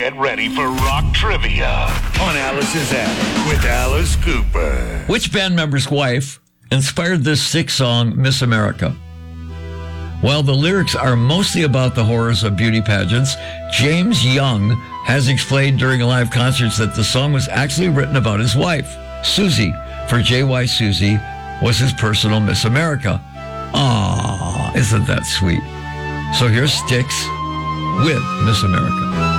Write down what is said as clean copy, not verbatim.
Get ready for rock trivia on Alice's app with Alice Cooper. Which band member's wife inspired this Styx song, Miss America? While the lyrics are mostly about the horrors of beauty pageants, James Young has explained during live concerts that the song was actually written about his wife. Susie, for JY Susie, was his personal Miss America. Aww, isn't that sweet? So here's Styx with Miss America.